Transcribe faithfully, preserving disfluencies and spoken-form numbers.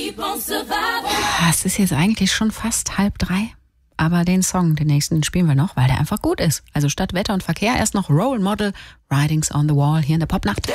Es ist jetzt eigentlich schon fast halb drei. Aber den Song, den nächsten, spielen wir noch, weil der einfach gut ist. Also statt Wetter und Verkehr erst noch Role Model, Writings on the Wall hier in der Popnacht.